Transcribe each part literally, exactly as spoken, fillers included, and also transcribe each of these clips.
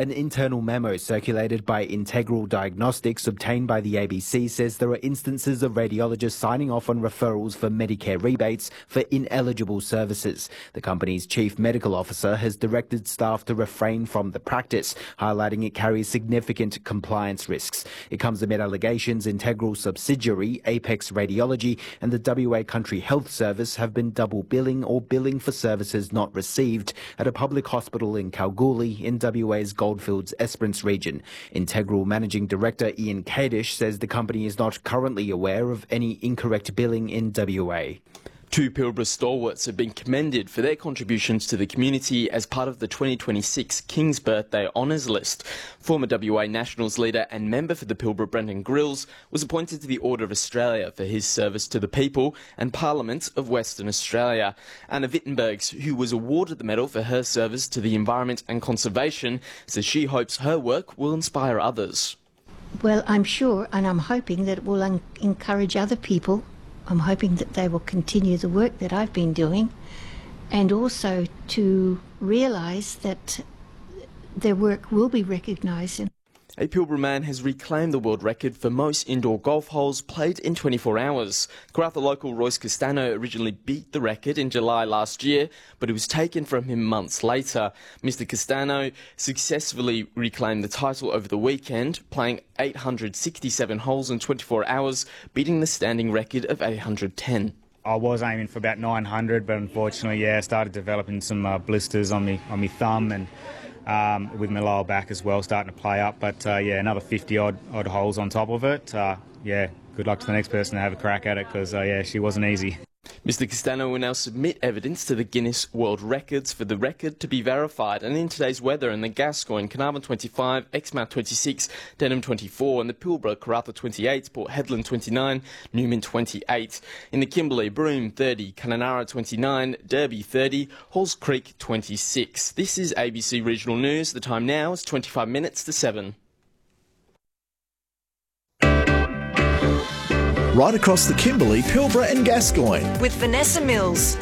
An internal memo circulated by Integral Diagnostics obtained by the A B C says there are instances of radiologists signing off on referrals for Medicare rebates for ineligible services. The company's chief medical officer has directed staff to refrain from the practice, highlighting it carries significant compliance risks. It comes amid allegations Integral subsidiary Apex Radiology and the W A Country Health Service have been double billing or billing for services not received at a public hospital in Kalgoorlie in W A's Goldfields Esperance region. Integral Managing Director Ian Kadish says the company is not currently aware of any incorrect billing in W A. Two Pilbara stalwarts have been commended for their contributions to the community as part of the twenty twenty-six King's Birthday Honours List. Former W A Nationals leader and member for the Pilbara, Brendan Grills, was appointed to the Order of Australia for his service to the people and Parliament of Western Australia. Anna Wittenbergs, who was awarded the medal for her service to the environment and conservation, says she hopes her work will inspire others. Well, I'm sure and I'm hoping that it will un- encourage other people. I'm hoping that they will continue the work that I've been doing, and also to realise that their work will be recognised. A Pilbara man has reclaimed the world record for most indoor golf holes played in twenty-four hours. Karratha local Royce Castano originally beat the record in July last year, but it was taken from him months later. Mister Castano successfully reclaimed the title over the weekend, playing eight hundred sixty-seven holes in twenty-four hours, beating the standing record of eight hundred ten. I was aiming for about nine hundred, but unfortunately, yeah, I started developing some uh, blisters on me on my thumb and um, with my lower back as well, starting to play up. But uh, yeah, another fifty odd odd holes on top of it. Uh, yeah, good luck to the next person to have a crack at it, because uh, yeah, she wasn't easy. Mister Castano will now submit evidence to the Guinness World Records for the record to be verified. And in today's weather, in the Gascoyne, Carnarvon twenty-five, Exmouth twenty-six, Denham twenty-four, and the Pilbara, Karratha twenty-eight, Port Hedland twenty-nine, Newman twenty-eight. In the Kimberley, Broome thirty, Kununurra twenty-nine, Derby thirty, Halls Creek twenty-six. This is A B C Regional News. The time now is twenty-five minutes to seven. Right across the Kimberley, Pilbara and Gascoyne. With Vanessa Mills.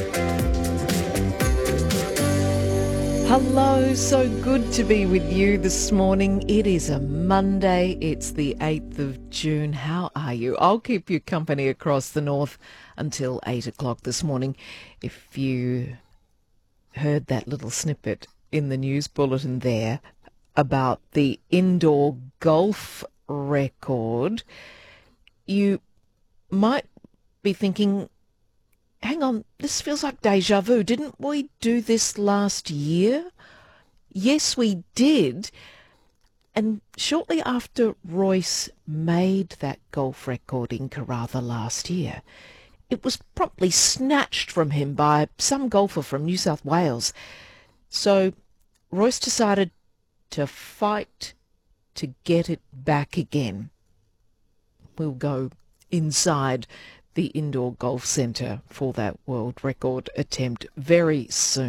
Hello, so good to be with you this morning. It is a Monday, it's the eighth of June. How are you? I'll keep you company across the north until eight o'clock this morning. If you heard that little snippet in the news bulletin there about the indoor golf record, you might be thinking, hang on, this feels like deja vu. Didn't we do this last year? Yes, we did. And shortly after Royce made that golf record in Karratha last year, it was promptly snatched from him by some golfer from New South Wales. So Royce decided to fight to get it back again. We'll go inside the indoor golf centre for that world record attempt very soon.